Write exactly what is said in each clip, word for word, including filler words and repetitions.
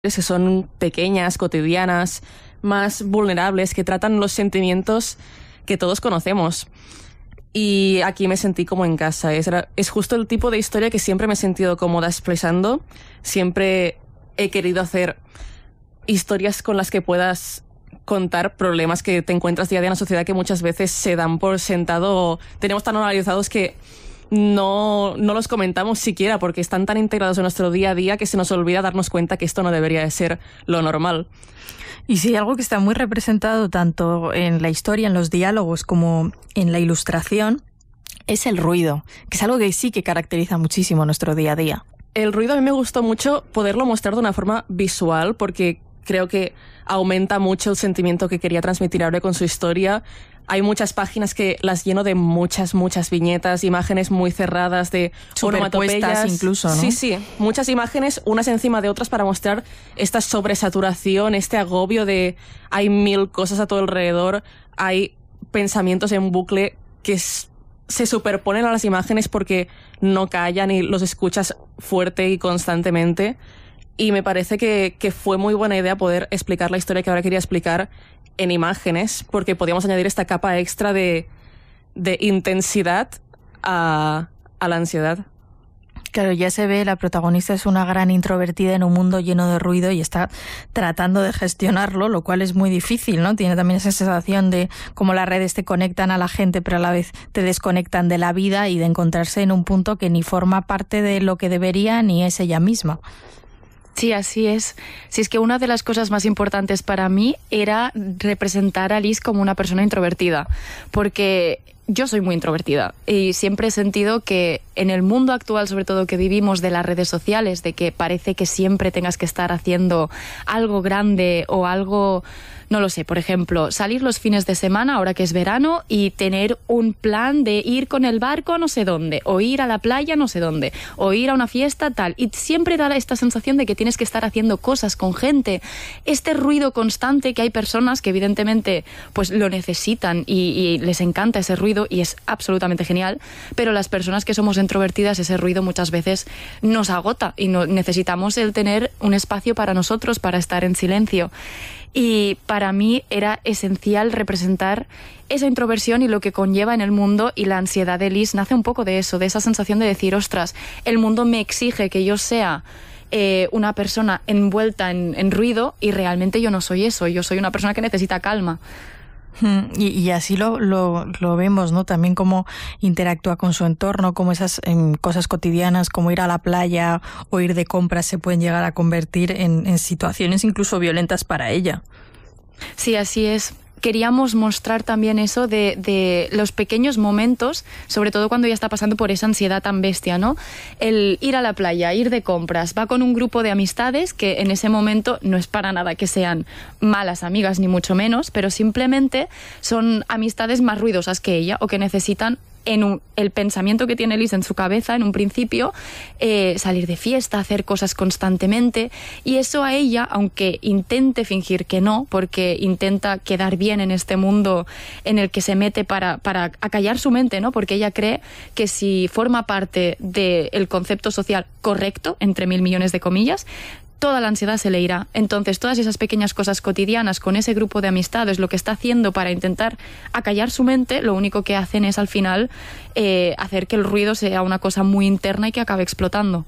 que son pequeñas, cotidianas, más vulnerables, que tratan los sentimientos que todos conocemos. Y aquí me sentí como en casa. Es, es justo el tipo de historia que siempre me he sentido cómoda expresando. Siempre he querido hacer historias con las que puedas contar problemas que te encuentras día a día en la sociedad, que muchas veces se dan por sentado o tenemos tan normalizados que no, no los comentamos siquiera porque están tan integrados en nuestro día a día que se nos olvida darnos cuenta que esto no debería de ser lo normal. Y sí, algo que está muy representado tanto en la historia, en los diálogos, como en la ilustración, es el ruido, que es algo que sí que caracteriza muchísimo nuestro día a día. El ruido a mí me gustó mucho poderlo mostrar de una forma visual porque creo que aumenta mucho el sentimiento que quería transmitir Aure con su historia. Hay muchas páginas que las lleno de muchas, muchas viñetas, imágenes muy cerradas de onomatopeyas. Incluso, ¿no? Sí, sí, muchas imágenes unas encima de otras para mostrar esta sobresaturación, este agobio de hay mil cosas a todo alrededor, hay pensamientos en bucle que es, se superponen a las imágenes porque no callan y los escuchas fuerte y constantemente. Y me parece que, que fue muy buena idea poder explicar la historia que ahora quería explicar en imágenes, porque podíamos añadir esta capa extra de, de intensidad a, a la ansiedad. Claro, ya se ve, la protagonista es una gran introvertida en un mundo lleno de ruido y está tratando de gestionarlo, lo cual es muy difícil, ¿no? Tiene también esa sensación de cómo las redes te conectan a la gente, pero a la vez te desconectan de la vida y de encontrarse en un punto que ni forma parte de lo que debería ni es ella misma. Sí, así es. Si es que una de las cosas más importantes para mí era representar a Liz como una persona introvertida, porque yo soy muy introvertida y siempre he sentido que en el mundo actual, sobre todo que vivimos de las redes sociales, de que parece que siempre tengas que estar haciendo algo grande o algo, no lo sé, por ejemplo, salir los fines de semana, ahora que es verano, y tener un plan de ir con el barco a no sé dónde, o ir a la playa no sé dónde, o ir a una fiesta tal, y siempre da esta sensación de que tienes que estar haciendo cosas con gente, este ruido constante que hay personas que evidentemente pues lo necesitan y, y les encanta ese ruido y es absolutamente genial, pero las personas que somos introvertidas, ese ruido muchas veces nos agota y no, necesitamos el tener un espacio para nosotros, para estar en silencio. Y para mí era esencial representar esa introversión y lo que conlleva en el mundo, y la ansiedad de Liz nace un poco de eso, de esa sensación de decir, ostras, el mundo me exige que yo sea eh, una persona envuelta en, en ruido y realmente yo no soy eso, yo soy una persona que necesita calma. Y, y así lo, lo, lo vemos, ¿no? También cómo interactúa con su entorno, cómo esas en cosas cotidianas como ir a la playa o ir de compras se pueden llegar a convertir en, en situaciones incluso violentas para ella. Sí, así es. Queríamos mostrar también eso de, de los pequeños momentos, sobre todo cuando ya está pasando por esa ansiedad tan bestia, ¿no? El ir a la playa, ir de compras, va con un grupo de amistades que en ese momento no es para nada que sean malas amigas ni mucho menos, pero simplemente son amistades más ruidosas que ella o que necesitan en un, el pensamiento que tiene Liz en su cabeza en un principio, eh, salir de fiesta, hacer cosas constantemente, y eso a ella, aunque intente fingir que no, porque intenta quedar bien en este mundo en el que se mete para, para acallar su mente, ¿no? Porque ella cree que si forma parte del concepto social correcto, entre mil millones de comillas, toda la ansiedad se le irá. Entonces, todas esas pequeñas cosas cotidianas con ese grupo de amistades, lo que está haciendo para intentar acallar su mente, lo único que hacen es al final eh, hacer que el ruido sea una cosa muy interna y que acabe explotando.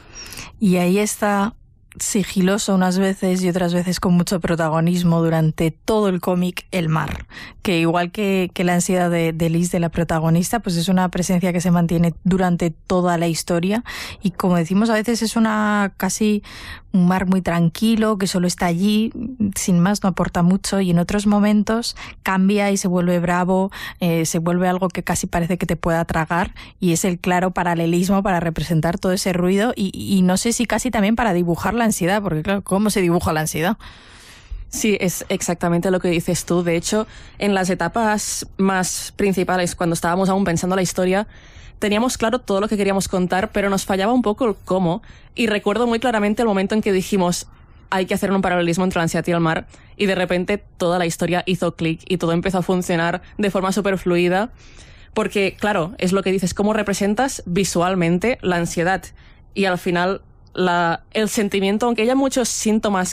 Y ahí está, sigiloso unas veces y otras veces con mucho protagonismo durante todo el cómic, el mar, que igual que, que la ansiedad de, de Liz, de la protagonista, pues es una presencia que se mantiene durante toda la historia, y como decimos, a veces es una casi un mar muy tranquilo que solo está allí, sin más, no aporta mucho, y en otros momentos cambia y se vuelve bravo, eh, se vuelve algo que casi parece que te pueda tragar, y es el claro paralelismo para representar todo ese ruido y, y no sé si casi también para dibujar la ansiedad, porque claro, ¿cómo se dibuja la ansiedad? Sí, es exactamente lo que dices tú. De hecho, en las etapas más principales, cuando estábamos aún pensando la historia, teníamos claro todo lo que queríamos contar, pero nos fallaba un poco el cómo. Y recuerdo muy claramente el momento en que dijimos, hay que hacer un paralelismo entre la ansiedad y el mar, y de repente toda la historia hizo clic y todo empezó a funcionar de forma súper fluida, porque, claro, es lo que dices, cómo representas visualmente la ansiedad. Y al final la, el sentimiento, aunque haya muchos síntomas